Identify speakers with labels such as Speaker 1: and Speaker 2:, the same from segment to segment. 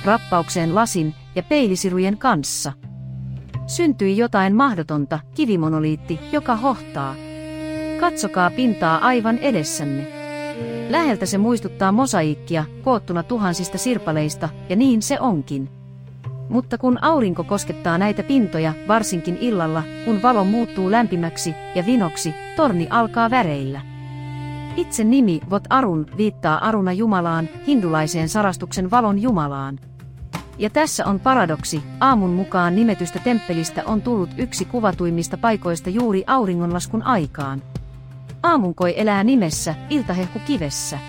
Speaker 1: rappaukseen lasin ja peilisirujen kanssa. Syntyi jotain mahdotonta, kivimonoliitti, joka hohtaa. Katsokaa pintaa aivan edessänne. Läheltä se muistuttaa mosaiikkia, koottuna tuhansista sirpaleista, ja niin se onkin. Mutta kun aurinko koskettaa näitä pintoja, varsinkin illalla, kun valo muuttuu lämpimäksi ja vinoksi, torni alkaa väreillä. Itse nimi Vot Arun viittaa Aruna Jumalaan, hindulaiseen sarastuksen valon Jumalaan. Ja tässä on paradoksi, aamun mukaan nimetystä temppelistä on tullut yksi kuvatuimmista paikoista juuri auringonlaskun aikaan. Aamunkoi elää nimessä, iltahehku kivessä.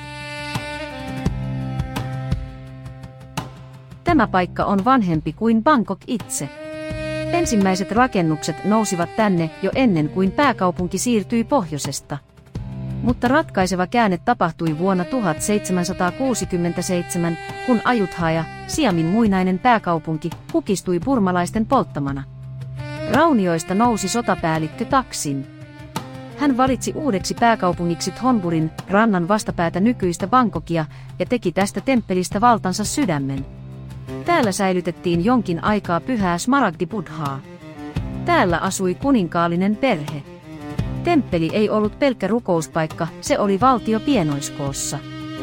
Speaker 1: Tämä paikka on vanhempi kuin Bangkok itse. Ensimmäiset rakennukset nousivat tänne jo ennen kuin pääkaupunki siirtyi pohjoisesta. Mutta ratkaiseva käänne tapahtui vuonna 1767, kun Ayutthaya, Siamin muinainen pääkaupunki, kukistui burmalaisten polttamana. Raunioista nousi sotapäällikkö Taksin. Hän valitsi uudeksi pääkaupungiksi Thonburin, rannan vastapäätä nykyistä Bangkokia, ja teki tästä temppelistä valtansa sydämen. Täällä säilytettiin jonkin aikaa pyhää Smaragdi-buddhaa. Täällä asui kuninkaallinen perhe. Temppeli ei ollut pelkkä rukouspaikka, se oli valtio pienoiskoossa.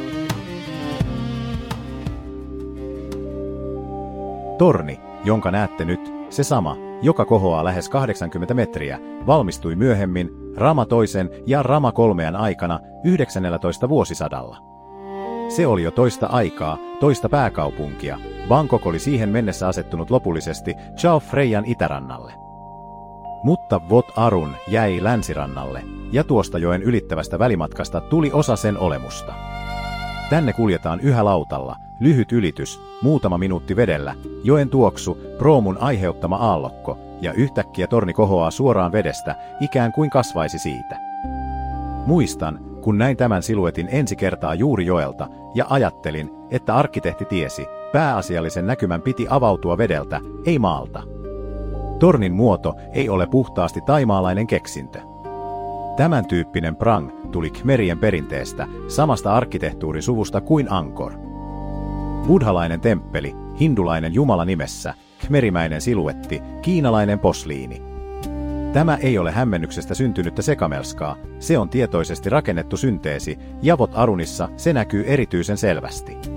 Speaker 2: Torni, jonka näette nyt, se sama, joka kohoaa lähes 80 metriä, valmistui myöhemmin Rama toisen ja Rama kolmean aikana 19. vuosisadalla. Se oli jo toista aikaa, toista pääkaupunkia. Bangkok oli siihen mennessä asettunut lopullisesti Chao Phrayan itärannalle. Mutta Vot Arun jäi länsirannalle, ja tuosta joen ylittävästä välimatkasta tuli osa sen olemusta. Tänne kuljetaan yhä lautalla, lyhyt ylitys, muutama minuutti vedellä, joen tuoksu, proomun aiheuttama aallokko, ja yhtäkkiä torni kohoaa suoraan vedestä, ikään kuin kasvaisi siitä. Muistan, kun näin tämän siluetin ensi kertaa juuri joelta, ja ajattelin, että arkkitehti tiesi, pääasiallisen näkymän piti avautua vedeltä, ei maalta. Tornin muoto ei ole puhtaasti thaimaalainen keksintö. Tämän tyyppinen prang tuli khmerien perinteestä, samasta arkkitehtuurisuvusta kuin Angkor. Buddhalainen temppeli, hindulainen jumala nimessä, khmerimäinen siluetti, kiinalainen posliini. Tämä ei ole hämmennyksestä syntynyttä sekamelskaa, se on tietoisesti rakennettu synteesi, ja Vot Arunissa se näkyy erityisen selvästi.